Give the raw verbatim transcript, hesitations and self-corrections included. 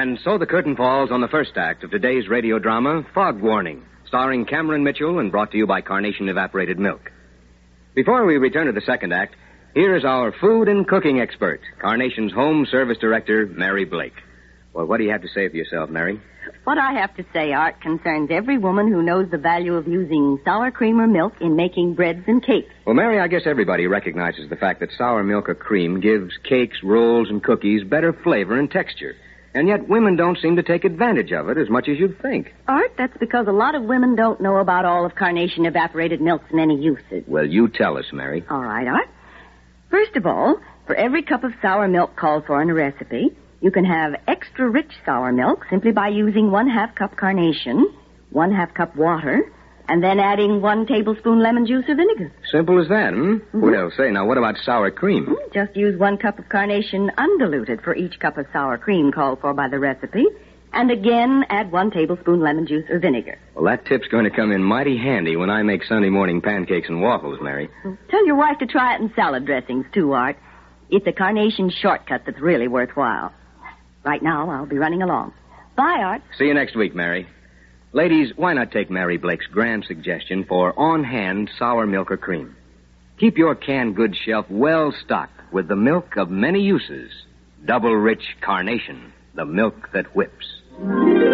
And so the curtain falls on the first act of today's radio drama, Fog Warning, starring Cameron Mitchell and brought to you by Carnation Evaporated Milk. Before we return to the second act, here is our food and cooking expert, Carnation's Home Service Director, Mary Blake. Well, what do you have to say for yourself, Mary? What I have to say, Art, concerns every woman who knows the value of using sour cream or milk in making breads and cakes. Well, Mary, I guess everybody recognizes the fact that sour milk or cream gives cakes, rolls, and cookies better flavor and texture. And yet women don't seem to take advantage of it as much as you'd think. Art, that's because a lot of women don't know about all of Carnation Evaporated Milk's many uses. Well, you tell us, Mary. All right, Art. First of all, for every cup of sour milk called for in a recipe, you can have extra rich sour milk simply by using one half cup Carnation, one half cup water, and then adding one tablespoon lemon juice or vinegar. Simple as that, hmm? Mm-hmm. Well, say, now what about sour cream? Just use one cup of Carnation undiluted for each cup of sour cream called for by the recipe, and again add one tablespoon lemon juice or vinegar. Well, that tip's going to come in mighty handy when I make Sunday morning pancakes and waffles, Mary. Tell your wife to try it in salad dressings, too, Art. It's a Carnation shortcut that's really worthwhile. Right now, I'll be running along. Bye, Art. See you next week, Mary. Ladies, why not take Mary Blake's grand suggestion for on-hand sour milk or cream? Keep your canned goods shelf well stocked with the milk of many uses. Double rich Carnation, the milk that whips.